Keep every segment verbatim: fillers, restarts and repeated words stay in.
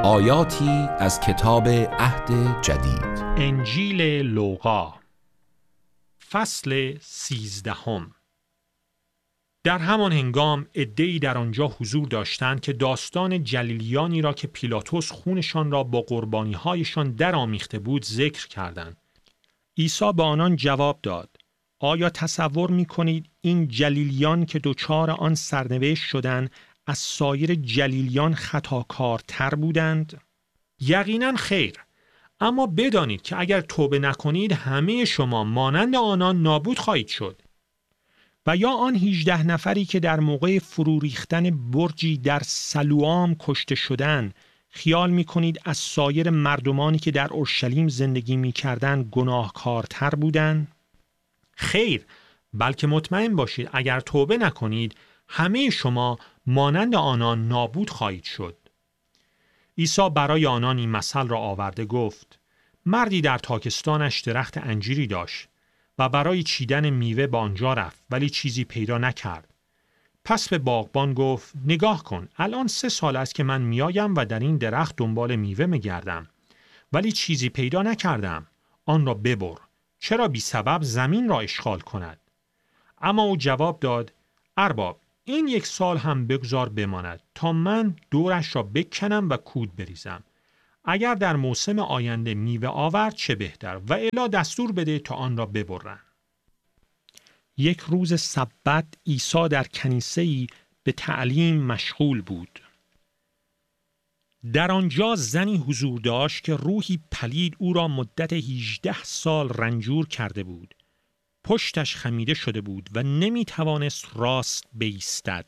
آیاتی از کتاب عهد جدید. انجیل لوقا فصل سیزدهم. در همان هنگام عده‌ای در آنجا حضور داشتند که داستان جلیلیانی را که پیلاطس خونشان را با قربانی‌هایشان درآمیخته بود ذکر کردند. عیسی به آنان جواب داد: آیا تصور می‌کنید این جلیلیان که دچار آن سرنوشت شدند از سایر جلیلیان خطاکارتر بودند؟ یقیناً خیر. اما بدانید که اگر توبه نکنید همه شما مانند آنان نابود خواهید شد. و یا آن هجده نفری که در موقع فرو ریختن برجی در سلوام کشته شدند، خیال می‌کنید از سایر مردمانی که در اورشلیم زندگی می‌کردند گناهکارتر بودند؟ خیر، بلکه مطمئن باشید اگر توبه نکنید همه شما مانند آنان نابود خواهید شد. عیسی برای آنان این مثل را آورده گفت: مردی در تاکستانش درخت انجیری داشت و برای چیدن میوه به آنجا رفت ولی چیزی پیدا نکرد. پس به باغبان گفت: نگاه کن، الان سه سال است که من میایم و در این درخت دنبال میوه میگردم ولی چیزی پیدا نکردم. آن را ببر، چرا بی سبب زمین را اشغال کند؟ اما او جواب داد: ارباب، این یک سال هم بگذار بماند تا من دورش را بکنم و کود بریزم. اگر در موسم آینده میوه آورد چه بهتر، و الا دستور بده تا آن را ببرن. یک روز سبت عیسی در کنیسه‌ای به تعلیم مشغول بود. در آنجا زنی حضور داشت که روحی پلید او را مدت هجده سال رنجور کرده بود. پشتش خمیده شده بود و نمی توانست راست بایستد.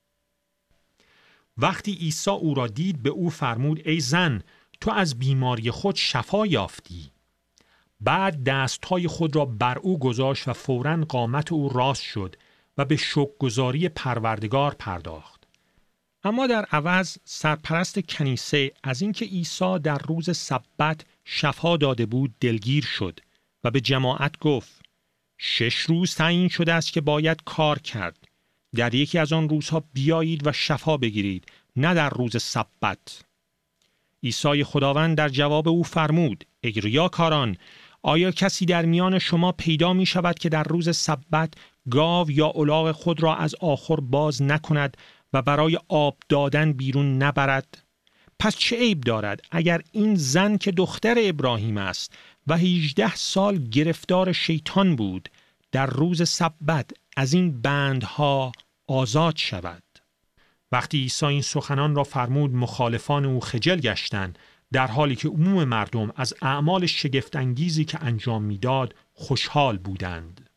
وقتی عیسی او را دید به او فرمود: ای زن، تو از بیماری خود شفا یافتی. بعد دستهای خود را بر او گذاشت و فوراً قامت او راست شد و به شکرگزاری پروردگار پرداخت. اما در عوض سرپرست کنیسه از اینکه عیسی در روز سبت شفا داده بود دلگیر شد و به جماعت گفت: شش روز تعیین شده است که باید کار کرد. در یکی از آن روزها بیایید و شفا بگیرید، نه در روز سبت. عیسی خداوند در جواب او فرمود: ای ریاکاران، آیا کسی در میان شما پیدا می شود که در روز سبت گاو یا الاغ خود را از آخر باز نکند و برای آب دادن بیرون نبرد؟ پس چه عیب دارد اگر این زن که دختر ابراهیم است و هجده سال گرفتار شیطان بود در روز سبت از این بندها آزاد شود؟ وقتی عیسی این سخنان را فرمود مخالفان او خجل گشتند، در حالی که عموم مردم از اعمال شگفت انگیزی که انجام میداد خوشحال بودند.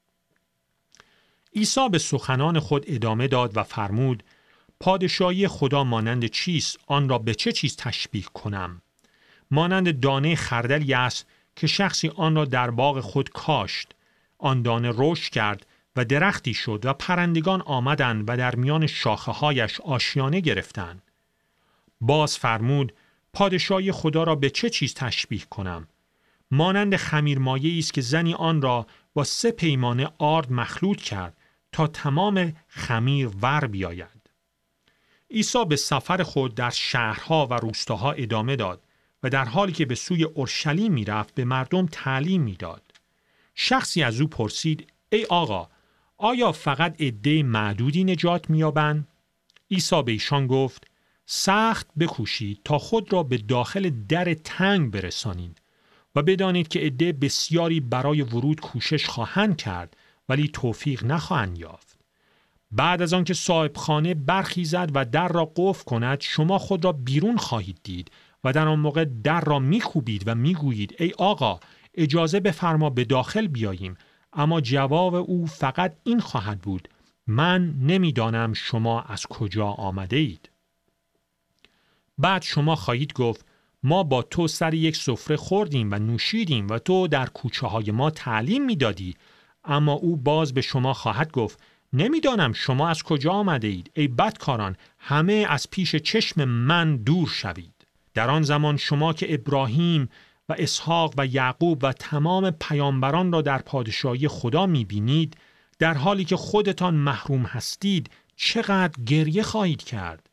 عیسی به سخنان خود ادامه داد و فرمود: پادشاهی خدا مانند چیست؟ آن را به چه چیز تشبیه کنم؟ مانند دانه خردلی است که شخصی آن را در باغ خود کاشت. آن دانه رشد کرد و درختی شد و پرندگان آمدند و در میان شاخه‌هایش آشیانه گرفتند. باز فرمود: پادشاهی خدا را به چه چیز تشبیه کنم؟ مانند خمیرمایه‌ای است که زنی آن را با سه پیمانه آرد مخلوط کرد تا تمام خمیر ور بیاید. عیسی به سفر خود در شهرها و روستاها ادامه داد و در حالی که به سوی اورشلیم می‌رفت به مردم تعلیم می‌داد. شخصی از او پرسید: ای آقا، آیا فقط عده معدودی نجات می‌یابند؟ عیسی به ایشان گفت: سخت بکوشید تا خود را به داخل در تنگ برسانید و بدانید که عده بسیاری برای ورود کوشش خواهند کرد ولی توفیق نخواهند یافت. بعد از آنکه صاحب خانه برخیزد و در را قفل کند شما خود را بیرون خواهید دید و در آن موقع در را میکوبید و میگویید: ای آقا، اجازه بفرما به داخل بیاییم. اما جواب او فقط این خواهد بود: من نمیدانم شما از کجا آمده اید. بعد شما خواهید گفت: ما با تو سر یک سفره خوردیم و نوشیدیم و تو در کوچه های ما تعلیم میدادی. اما او باز به شما خواهد گفت: نمیدانم شما از کجا آمده اید. ای بدکاران، همه از پیش چشم من دور شوید. در آن زمان شما که ابراهیم و اسحاق و یعقوب و تمام پیامبران را در پادشاهی خدا میبینید، در حالی که خودتان محروم هستید چقدر گریه خواهید کرد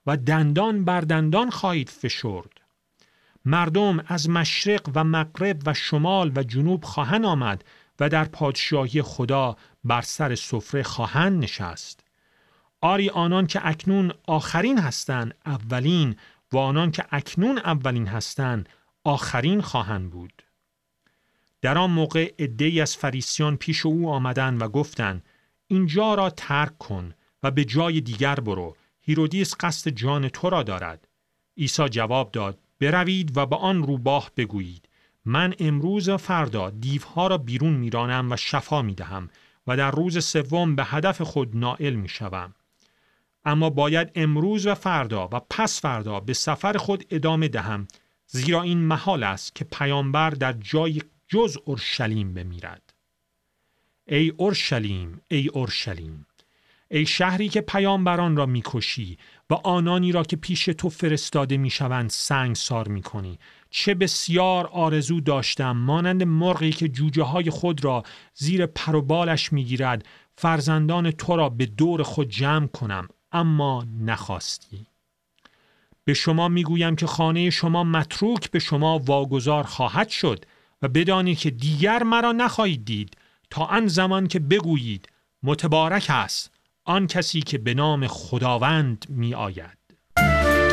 و دندان بر دندان خواهید فشرد. مردم از مشرق و مغرب و شمال و جنوب خواهند آمد و در پادشاهی خدا بر سر سفره خواهند نشست. آری آنان که اکنون آخرین هستند اولین و آنان که اکنون اولین هستند آخرین خواهند بود. در آن موقع عده‌ای از فریسیان پیش او آمدند و گفتند اینجا را ترک کن و به جای دیگر برو، هیرودیس قصد جان تو را دارد. عیسی جواب داد بروید و به آن روباه بگویید من امروز و فردا دیوها را بیرون میرانم و شفا میدهم و در روز سوم به هدف خود نائل میشوم. اما باید امروز و فردا و پس فردا به سفر خود ادامه دهم، زیرا این محال است که پیامبر در جای جز اورشلیم بمیرد. ای اورشلیم، ای اورشلیم، ای شهری که پیامبران را میکشی و آنانی را که پیش تو فرستاده میشوند سنگسار میکنی. چه بسیار آرزو داشتم مانند مرغی که جوجه های خود را زیر پر و بالش میگیرد فرزندان تو را به دور خود جمع کنم، اما نخواستی. به شما میگویم که خانه شما متروک به شما واگذار خواهد شد و بدانید که دیگر مرا نخواهید دید تا آن زمان که بگویید متبارک است آن کسی که به نام خداوند می آید.